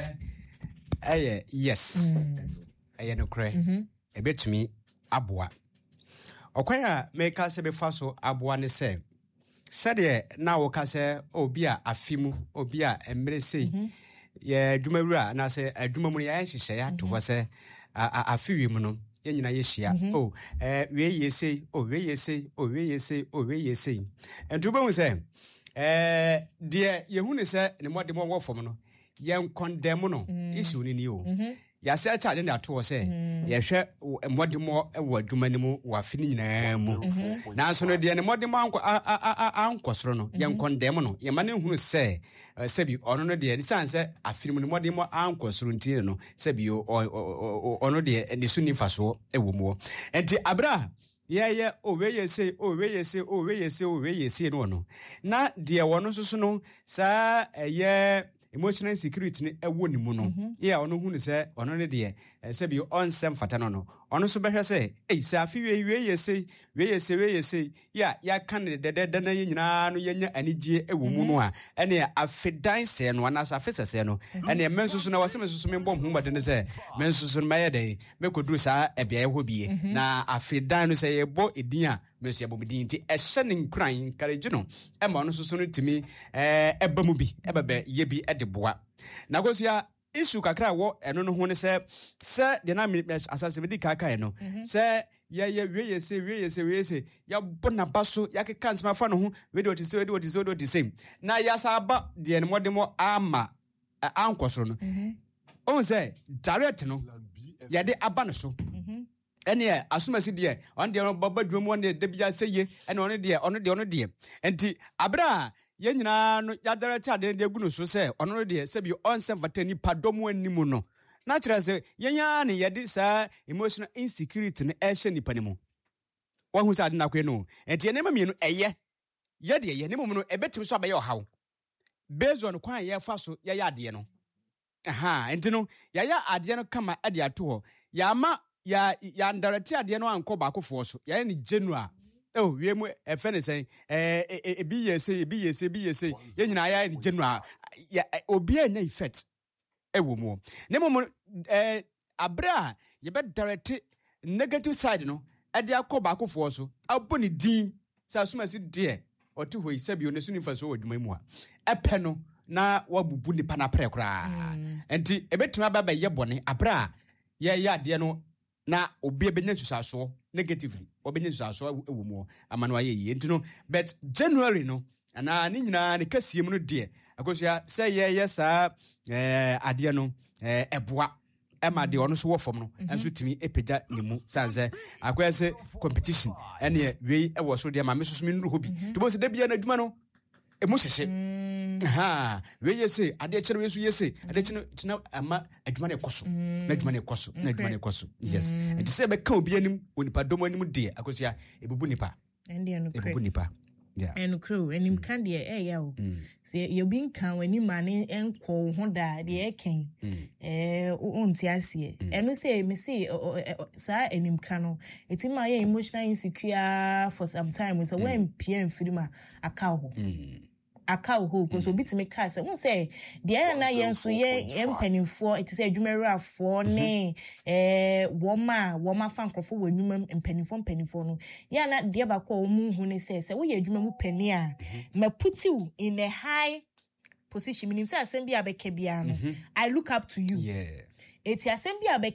eh yes eh no kre e betumi aboa okwan a make se be fa so aboa ne se sede na wo ka se obi a afimu obi a emre sei ye dwumawura na se adwumamu ya hyehyɛ ya to hɔ sɛ afiwi mu no ye nyina ye hia oh eh we ye sei oh we ye sei oh we ye sei oh we ye sei entuba hu sɛ eh de ye hu ne sɛ ne modem wɔ fam no ye condemn no issue ni ni o ya se acha de na to hɔ sɛ ye hwɛ modem wɔ adwuma ni mu wɔ afi ni nyina mu na so no de ne modem anko ankɔsoro no ye condemn no ye ma ne hu sɛ sebi ono no de san se afirimu no modem ankɔsoro ntire no sebi ono de ni so nifa so ewo mu enti abra ye ye o we ye say o we ye say o we ye say o we ye say no no na de wono so so no sa ye emotional insecurity ne ewo ni mu no ye ono hu ne se ono ne de sebi onsem fata no no ono so behwe se ei se afi we we ye say we ye say we ye say ya ya kan de de de na ye nyina no ye nya anigye ewo mu no a ene afidan se no na sa afese se no ene menso so na wase menso so membo hu bade ne se menso so me ye de me koduru sa ebia ye ho bie na afidan no se ye bo edin a menso ye bo medin ti ehye ne nkran encourage no e ma no so so no timi eh eba mu bi ebebe ye bi ede boa na gosia issue kakra wo eno no ho ne se se de na asase me di kaka no se ye ye we ye se we ye se we ye se ya bona baso ya ke kansema fa no ho we do tise we do tise we do tise na ya sa ba de ne modemo ama ankosoro no on se direct no ya de aba no so ene asumasi de on de baba dwom on de bia seye ene on de on de on de enti abra ye nyina no ya direct ade de gu no so se on no de se bi on se vatani padomo animu no na kira se yenya ne ye de sa emotional insecurity ne ehye nipa ne mu wa hu sa ade na kwe no enti ene ma mienu eye ye de ye ne mu no ebetim so abaye ohaw based on kwan ye fa so ye ya ade no aha enti no ya ya ade no kama ade ato ho ya ma ya ya ndarati ade no anko ba akofo so ya ni general oh we mu e fe ne sen eh e bi ye se bi ye se bi ye se ye nyina ya ni general ya obi anya effect e wo mu ne mo eh abra ye be direct negative side no e de akoba akofo so abo ni din sa suma si de o ti hoi sabi onesu ni fa so odwuma mu a e pe no na wabubu ni pa na pre kra enti e betuma ba ba ye bone abra ye ya de no na obi ebenya susaso negatively obenya susaso ewo mu amano aye yi enti no but January no ana ni nyina ne kasiem no de akosia say ye ye sa eh ade no eh eboa ema de ono so wo fom no enso timi epega ne mu sanse akoya se competition ene we ewo so de ma mesusu mi nru hobi to bo se da bia na adwuma no emu hyehye ha we yese ade kire we so yese ade kire tina ama adwuma ne koso na adwuma ne koso na adwuma ne koso yes enti se be ka obi anim onipa dom anim de akosia ebubu nipa ende no ebubu nipa yeah and crew and him can de eh ya o say you bin kan wani ma ne enko ho da de e ken eh onti ase eno say me say sa enim kan no eti ma ye emotional insecure for some time so when pm film aka ho aka ho because obi timi ka say won say de na yen so ye empanimfo it say adwumerafo ne eh woma woma fa nkrofo w'anwuma empanimfo empanimfo no ya na de ba ko mu hu ne say say wo ye adwuma mu pani a ma put you in a high position minim say asem bia beka bia no I look up to you yeah eti asem bia beka